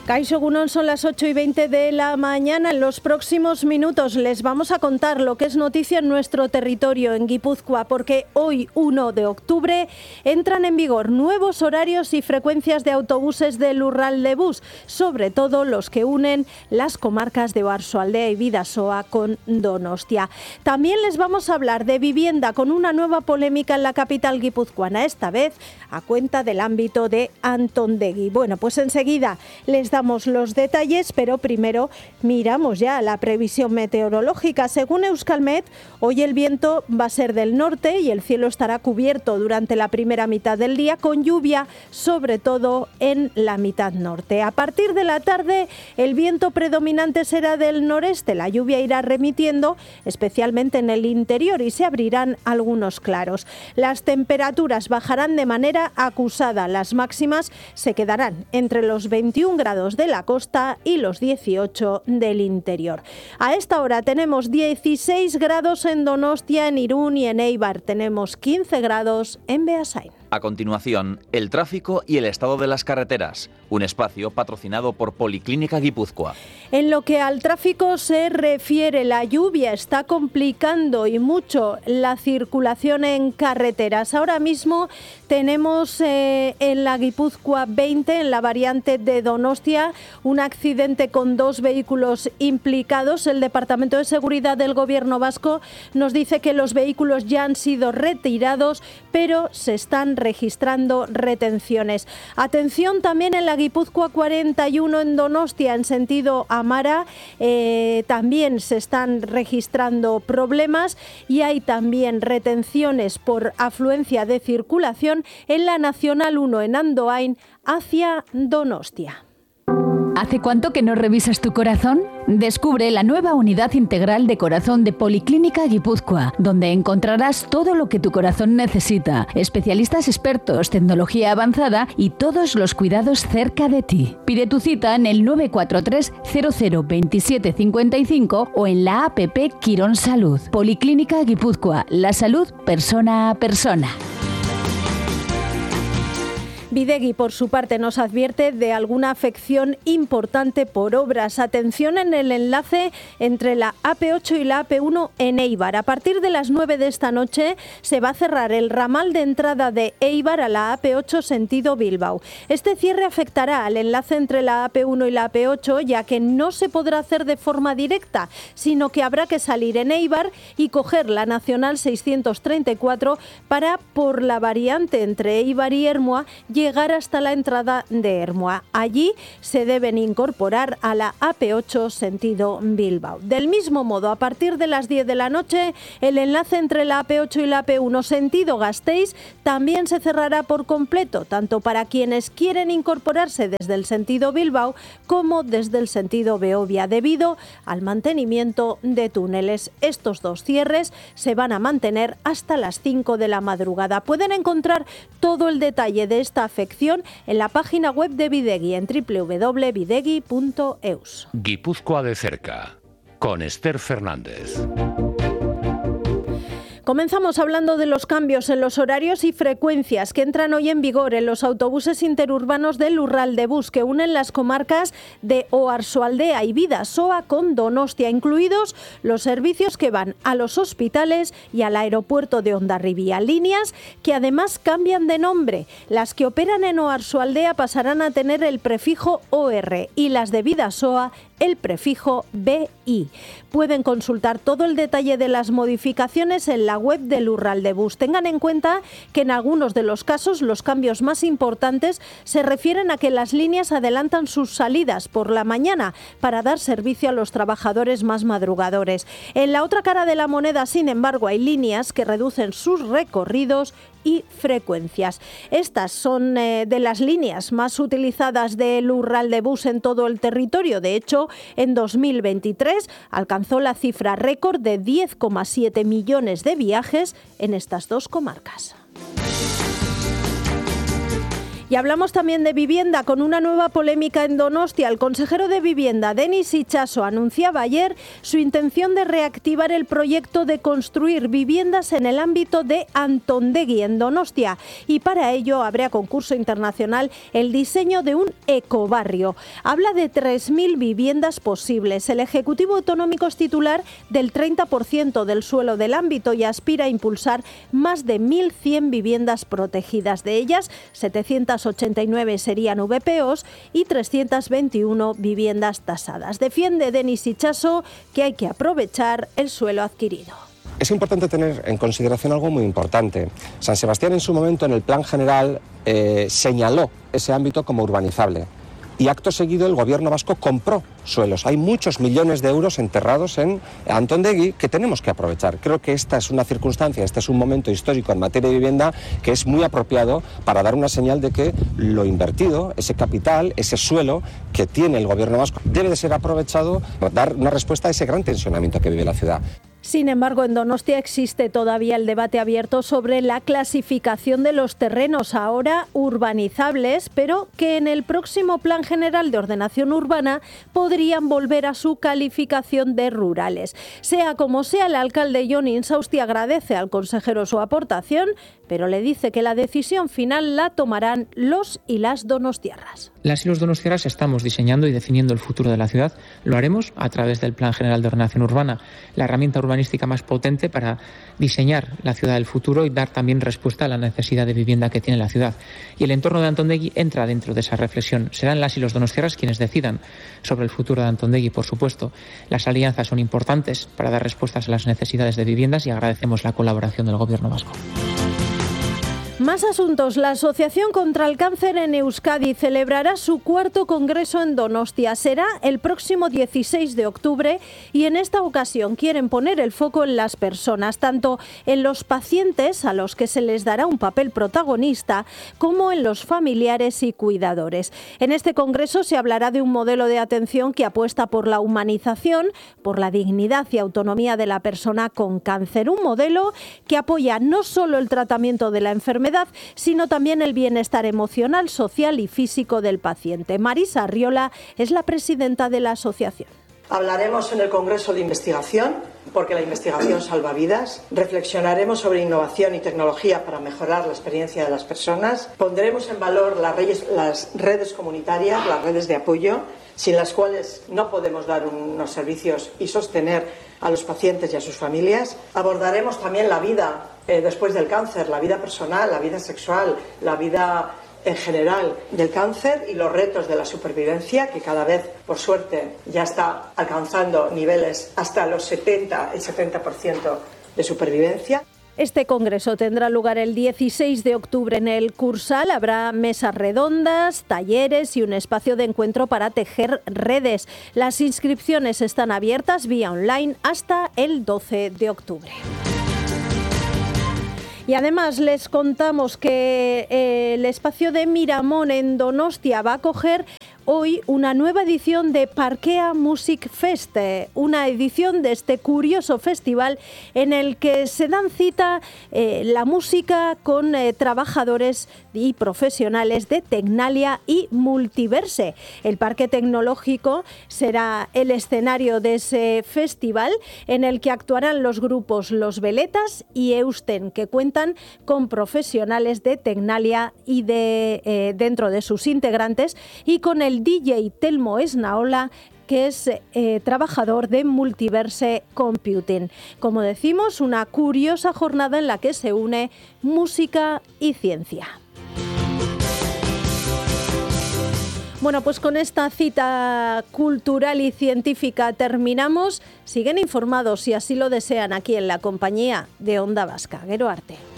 Kaixo Egunon, son las 8:20 de la mañana. En los próximos minutos les vamos a contar lo que es noticia en nuestro territorio, en Guipúzcoa, porque hoy, 1 de octubre, entran en vigor nuevos horarios y frecuencias de autobuses del Lurraldebus, sobre todo los que unen las comarcas de Oarsoaldea y Bidasoa con Donostia. También les vamos a hablar de vivienda con una nueva polémica en la capital guipuzcoana, esta vez a cuenta del ámbito de Antondegui. Bueno, pues enseguida les damos los detalles, pero primero miramos ya la previsión meteorológica. Según Euskalmet, hoy el viento va a ser del norte y el cielo estará cubierto durante la primera mitad del día, con lluvia sobre todo en la mitad norte. A partir de la tarde el viento predominante será del noreste, la lluvia irá remitiendo, especialmente en el interior, y se abrirán algunos claros. Las temperaturas bajarán de manera acusada, las máximas se quedarán entre los 21 grados de la costa y los 18 del interior. A esta hora tenemos 16 grados en Donostia, en Irún y en Eibar. Tenemos 15 grados en Beasain. A continuación, el tráfico y el estado de las carreteras, un espacio patrocinado por Policlínica Guipúzcoa. En lo que al tráfico se refiere, la lluvia está complicando y mucho la circulación en carreteras. Ahora mismo tenemos en la Guipúzcoa 20, en la variante de Donostia, un accidente con 2 vehículos implicados. El Departamento de Seguridad del Gobierno vasco nos dice que los vehículos ya han sido retirados, pero se están registrando retenciones. Atención también en la Guipúzcoa 41 en Donostia, en sentido Amara, también se están registrando problemas y hay también retenciones por afluencia de circulación en la Nacional 1 en Andoain hacia Donostia. ¿Hace cuánto que no revisas tu corazón? Descubre la nueva unidad integral de corazón de Policlínica Guipúzcoa, donde encontrarás todo lo que tu corazón necesita, especialistas expertos, tecnología avanzada y todos los cuidados cerca de ti. Pide tu cita en el 943 00 27 55 o en la app Quirón Salud. Policlínica Guipúzcoa, la salud persona a persona. Bidegui, por su parte, nos advierte de alguna afección importante por obras. Atención en el enlace entre la AP8 y la AP1 en Eibar. A partir de las 9 de esta noche se va a cerrar el ramal de entrada de Eibar a la AP8 sentido Bilbao. Este cierre afectará al enlace entre la AP1 y la AP8, ya que no se podrá hacer de forma directa, sino que habrá que salir en Eibar y coger la Nacional 634 para, por la variante entre Eibar y Ermua, llegar hasta la entrada de Ermua. Allí se deben incorporar a la AP8 sentido Bilbao. Del mismo modo, a partir de las 10 de la noche, el enlace entre la AP8 y la AP1 sentido Gasteiz también se cerrará por completo, tanto para quienes quieren incorporarse desde el sentido Bilbao como desde el sentido Beovia, debido al mantenimiento de túneles. Estos dos cierres se van a mantener hasta las 5 de la madrugada. Pueden encontrar todo el detalle de esta afección en la página web de Bidegui en www.bidegui.eus. Guipúzcoa de cerca, con Esther Fernández. Comenzamos hablando de los cambios en los horarios y frecuencias que entran hoy en vigor en los autobuses interurbanos del Lurraldebus, que unen las comarcas de Oarsoaldea y Bidasoa con Donostia, incluidos los servicios que van a los hospitales y al aeropuerto de Hondarribia. Líneas que además cambian de nombre. Las que operan en Oarsoaldea pasarán a tener el prefijo OR y las de Bidasoa el prefijo BI. Pueden consultar todo el detalle de las modificaciones en la web del Lurraldebus. Tengan en cuenta que en algunos de los casos los cambios más importantes se refieren a que las líneas adelantan sus salidas por la mañana para dar servicio a los trabajadores más madrugadores. En la otra cara de la moneda, sin embargo, hay líneas que reducen sus recorridos y frecuencias. Estas son de las líneas más utilizadas del Lurraldebus en todo el territorio. De hecho, en 2023 alcanzó la cifra récord de 10,7 millones de viajes en estas dos comarcas. Y hablamos también de vivienda con una nueva polémica en Donostia. El consejero de Vivienda, Denis Itxaso, anunciaba ayer su intención de reactivar el proyecto de construir viviendas en el ámbito de Antondegui, en Donostia. Y para ello habrá concurso internacional el diseño de un ecobarrio. Habla de 3.000 viviendas posibles. El Ejecutivo Autonómico es titular del 30% del suelo del ámbito y aspira a impulsar más de 1.100 viviendas protegidas. De ellas, 789 serían VPOs y 321 viviendas tasadas. Defiende Denis Itxaso que hay que aprovechar el suelo adquirido. Es importante tener en consideración algo muy importante. San Sebastián en su momento en el plan general señaló ese ámbito como urbanizable. Y acto seguido el gobierno vasco compró suelos. Hay muchos millones de euros enterrados en Antondegui que tenemos que aprovechar. Creo que esta es una circunstancia, este es un momento histórico en materia de vivienda que es muy apropiado para dar una señal de que lo invertido, ese capital, ese suelo que tiene el gobierno vasco debe de ser aprovechado para dar una respuesta a ese gran tensionamiento que vive la ciudad. Sin embargo, en Donostia existe todavía el debate abierto sobre la clasificación de los terrenos ahora urbanizables, pero que en el próximo Plan General de Ordenación Urbana podrían volver a su calificación de rurales. Sea como sea, el alcalde Jon Insausti agradece al consejero su aportación, pero le dice que la decisión final la tomarán los y las donostiarras. Las y los donostiarras estamos diseñando y definiendo el futuro de la ciudad. Lo haremos a través del Plan General de Ordenación Urbana, la herramienta urbanística más potente para diseñar la ciudad del futuro y dar también respuesta a la necesidad de vivienda que tiene la ciudad. Y el entorno de Antondegui entra dentro de esa reflexión. Serán las y los donostiarras quienes decidan sobre el futuro de Antondegui, por supuesto. Las alianzas son importantes para dar respuestas a las necesidades de viviendas y agradecemos la colaboración del Gobierno vasco. Más asuntos. La Asociación contra el Cáncer en Euskadi celebrará su cuarto congreso en Donostia. Será el próximo 16 de octubre y en esta ocasión quieren poner el foco en las personas, tanto en los pacientes a los que se les dará un papel protagonista, como en los familiares y cuidadores. En este congreso se hablará de un modelo de atención que apuesta por la humanización, por la dignidad y autonomía de la persona con cáncer. Un modelo que apoya no solo el tratamiento de la enfermedad, sino también el bienestar emocional, social y físico del paciente. Marisa Arriola es la presidenta de la asociación. Hablaremos en el Congreso de Investigación, porque la investigación salva vidas. Reflexionaremos sobre innovación y tecnología para mejorar la experiencia de las personas. Pondremos en valor las redes comunitarias, las redes de apoyo, sin las cuales no podemos dar unos servicios y sostener a los pacientes y a sus familias. Abordaremos también la vida después del cáncer, la vida personal, la vida sexual, la vida en general del cáncer y los retos de la supervivencia, que cada vez, por suerte, ya está alcanzando niveles hasta el 70% de supervivencia. Este congreso tendrá lugar el 16 de octubre en el Cursal. Habrá mesas redondas, talleres y un espacio de encuentro para tejer redes. Las inscripciones están abiertas vía online hasta el 12 de octubre. Y además les contamos que el espacio de Miramón en Donostia va a acoger hoy una nueva edición de Parkea Music Fest, una edición de este curioso festival en el que se dan cita la música con trabajadores y profesionales de Tecnalia y Multiverse. El Parque Tecnológico será el escenario de ese festival en el que actuarán los grupos Los Veletas y Eusten, que cuentan con profesionales de Tecnalia y dentro de sus integrantes, y con el DJ Telmo Esnaola, que es trabajador de Multiverse Computing. Como decimos, una curiosa jornada en la que se une música y ciencia. Bueno, pues con esta cita cultural y científica terminamos. Siguen informados, si así lo desean, aquí en la compañía de Onda Vasca. Gero arte.